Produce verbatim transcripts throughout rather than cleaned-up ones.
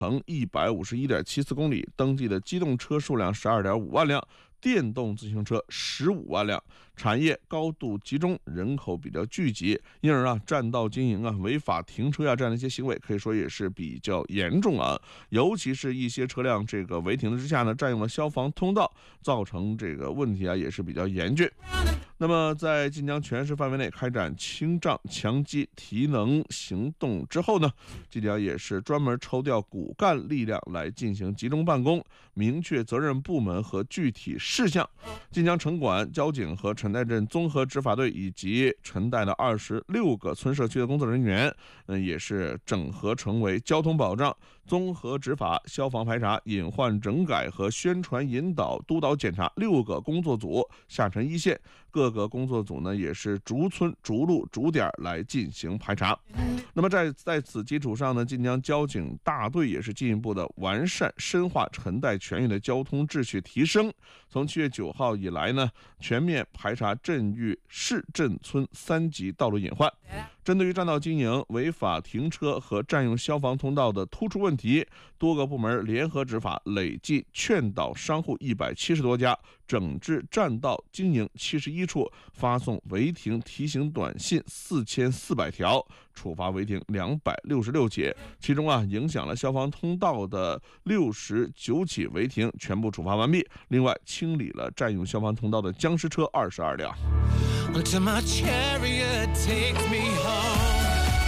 乘一百五十一点七四公里，登记的机动车数量十二点五万辆，电动自行车十五万辆。产业高度集中，人口比较聚集，因而啊，占道经营啊、违法停车呀、啊、这样的一些行为，可以说也是比较严重啊。尤其是一些车辆这个违停的之下呢，占用了消防通道，造成这个问题啊，也是比较严峻。那么，在晋江全市范围内开展清障强基提能行动之后呢，晋江也是专门抽调骨干力量来进行集中办公，明确责任部门和具体事项。晋江城管、交警和陈代镇综合执法队以及陈代的二十六个村社区的工作人员，嗯，也是整合成为交通保障、综合执法、消防排查、隐患整改和宣传引导、督导检查六个工作组，下沉一线。各个工作组呢，也是逐村、逐路、逐点来进行排查。那么在在此基础上呢，晋江交警大队也是进一步的完善、深化陈代全域的交通秩序提升。从七月九号以来呢，全面排查镇域市镇村三级道路隐患。针对于占道经营、违法停车和占用消防通道的突出问题，多个部门联合执法，累计劝导商户一百七十多家，整治占道经营七十一处，发送违停提醒短信四千四百条，处罚违停两百六十六起。其中啊，影响了消防通道的六十九起违停全部处罚完毕。另外，清理了占用消防通道的僵尸车二十二辆。Until my chariot takes me home。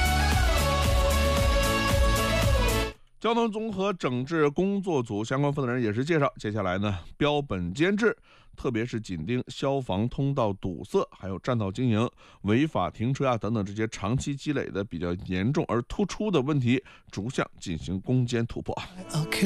交通综合整治工作组相关负责人也是介绍，接下来呢，标本兼治，特别是紧盯消防通道堵塞，还有占道经营、违法停车啊等等这些长期积累的比较严重而突出的问题，逐项进行攻坚突破。